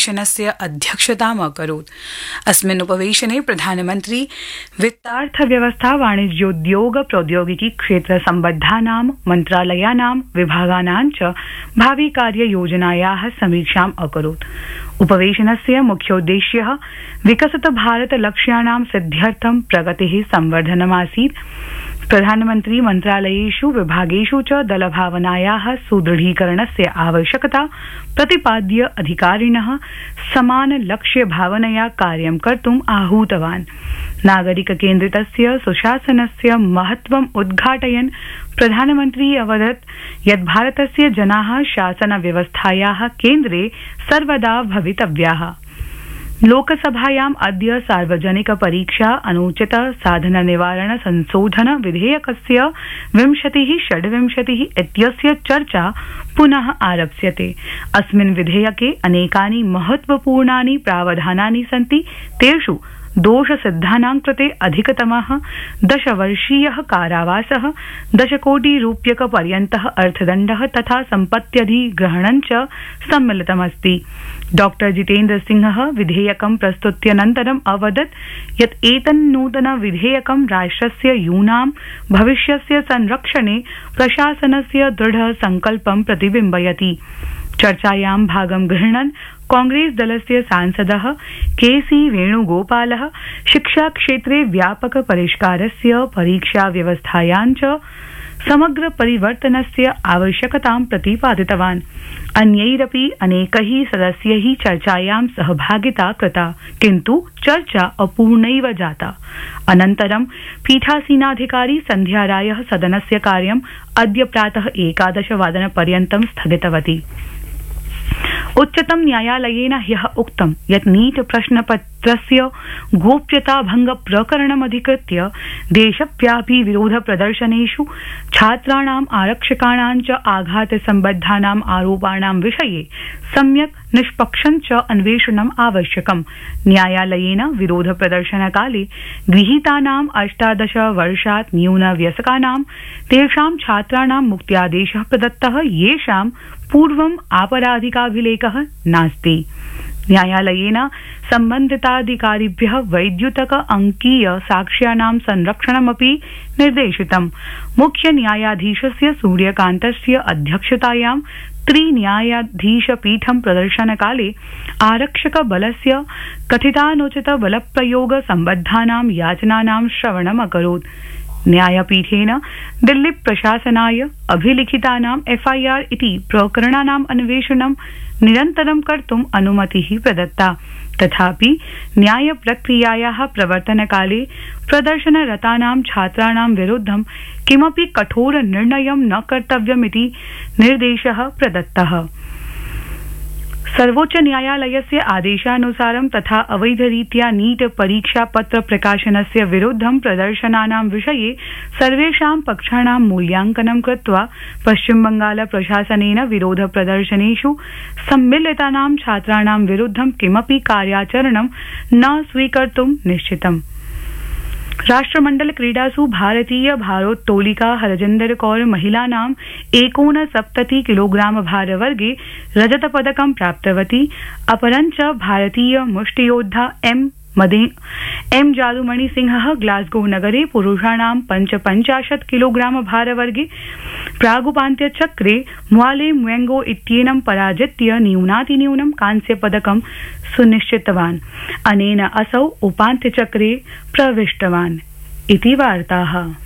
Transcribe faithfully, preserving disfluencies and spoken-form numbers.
उपवेशनस्य अध्यक्षताम् अकरोत्। अस्मिन् उपवेशने प्रधानमन्त्री वित्तार्थव्यवस्था वाणिज्योद्योग प्रौद्योगिकी क्षेत्र सम्बद्धानां मन्त्रालयानां विभागानां च भावि कार्ययोजनायाः समीक्षाम् अकरोत्। उपवेशनस्य मुख्योद्देश्यः विकसित भारत लक्ष्याणां सिद्ध्यर्थं प्रगतेः संवर्धनमासीत्। प्रधानमन्त्री मन्त्रालयेषु विभागेषु च दलभावनायाः सुदृढीकरणस्य आवश्यकता प्रतिपाद्य अधिकारिणः समान लक्ष्य भावनया कार्यं कर्तुम् आहूतवान्। नागरिक केन्द्रितस्य सुशासनस्य महत्त्वम् उद्घाटयन् प्रधानमन्त्री अवदत् यत् भारतस्य जनाः शासन व्यवस्थायाः केन्द्रे सर्वदा भवितव्याः। लोकसभायाम् अद्य सार्वजनिक परीक्षा अनुचित साधन निवारण संशोधन विधेयकस्य विंशतिः षड्विंशतिः इत्यस्य चर्चा पुनः आरप्स्यते। अस्मिन् विधेयके अनेकानि महत्वपूर्णानि प्रावधानानि सन्ति। तेषु दोषसिद्धानां कृते अधिकतमः दशवर्षीयः कारावासः, दशकोटिरूप्यकपर्यन्तः अर्थदण्डः तथा सम्पत्त्यधिग्रहणं च सम्मिलितमस्ति। डॉक्टर जितेन्द्र सिंहः विधेयकं प्रस्तुत्यनन्तरम् अवदत् यत् एतन्नूतन विधेयकं राष्ट्रस्य यूनां भविष्यस्य संरक्षणे प्रशासनस्य दृढ संकल्पं प्रतिबिम्बयति। चर्चायां भागं गृह्णन् कांग्रेस दलस्य सांसदः के सी वेणुगोपालः शिक्षाक्षेत्रे व्यापक परिष्कारस्य, परीक्षा व्यवस्थायां च समग्र परिवर्तनस्य आवश्यकतां प्रतिपादितवान्। अन्यैरपि अनेकैः सदस्यैः चर्चायां सहभागिता कृता, किन्तु चर्चा अपूर्णैव जाता। अनन्तरं पीठासीनाधिकारी सन्ध्या रायः सदनस्य कार्यम् अद्य प्रातः एकादश वादनपर्यन्तं स्थगितवती। उच्चतम न्यायालयेन ह्यः उक्तं यत् नीट प्रश्नपत्रस्य गोप्यताभंग प्रकरणमधिकृत्य देशव्यापी विरोध प्रदर्शनेषु छात्राणाम्, आरक्षकाणां च आघातसम्बद्धानाम् आरोपाणां विषये सम्यक् निष्पक्षं च अन्वेषणम् आवश्यकम्। न्यायालयेन विरोध प्रदर्शनकाले गृहीतानाम् अष्टादश वर्षात् न्यूनवयस्कानां तेषां छात्राणां मुक्त्यादेशः प्रदत्तः, येषां पूर्वम् आपराधिकाभिलेखः नास्ति। न्यायालयेन सम्बन्धिताधिकारिभ्यः वैद्युतक अंकीय साक्ष्यानां संरक्षणमपि निर्देशितम्। मुख्य न्यायाधीशस्य सूर्यकान्तस्य अध्यक्षतायां त्रिन्यायाधीशपीठं प्रदर्शनकाले आरक्षक बलस्य कथितानुचित बलप्रयोग सम्बद्धानां याचनानां श्रवणम् अकरोत्। न्यायपीठेन दिल्ली प्रशासनाय अभिलिखितानां एफ आई आर इति प्रकरणानाम् अन्वेषणं निरन्तरं कर्तुम् अनुमतिः प्रदत्ता। तथापि न्यायप्रक्रियायाः प्रवर्तनकाले प्रदर्शनरतानां छात्राणां विरुद्धं किमपि कठोर निर्णयं न कर्तव्यमिति निर्देशः प्रदत्तः। सर्वोच्च न्यायालयस्य आदेशानुसारं तथा अवैधरीत्या नीट परीक्षापत्र प्रकाशनस्य विरुद्धं प्रदर्शनानां विषये सर्वेषां पक्षाणां मूल्यांकनं कृत्वा पश्चिमबंगाल प्रशासनेन विरोध प्रदर्शनेषु सम्मिलितानां छात्राणां विरुद्धं किमपि कार्याचरणं न स्वीकर्तुं निश्चितम्। राष्ट्रमण्डल क्रीडासु भारतीय भारोत्तोलिका हरजिन्दर कौर महिलानां एकोनसप्तति किलोग्राम भारवर्गे रजतपदकं प्राप्तवती। अपरञ्च भारतीय मुष्टियोद्धा एम एम जादुमणि सिंहः ग्लासगो नगरे पुरुषाणां पञ्चपञ्चाशत् किलोग्राम भारवर्गे प्रागुपान्त्यचक्रे म्वाले म्वेंगो इत्येनं पराजित्य न्यूनातिन्यूनं कांस्यपदकं सुनिश्चितवान्। अनेन असौ उपान्त्यचक्रे प्रविष्टवान् इति वार्ताः।